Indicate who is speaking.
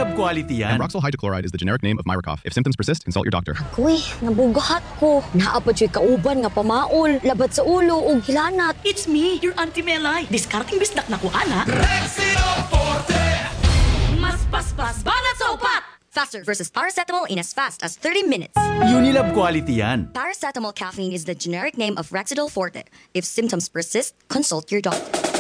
Speaker 1: Unilab quality yan.
Speaker 2: Ambroxol hydrochloride is the generic name of Myracough. If symptoms persist, consult your doctor.
Speaker 3: Uy, nabugahat ko. Naapa dyan kauban nga pamaol, labat sa ulo o gilanat.
Speaker 4: It's me, your Auntie Melay. Discarding bisdak na ko, ana. Mas paspas, banat sa upat!
Speaker 5: Faster versus paracetamol in as fast as 30 minutes.
Speaker 1: Unilab quality yan.
Speaker 5: Paracetamol caffeine is the generic name of Rexidol Forte. If symptoms persist, consult your doctor.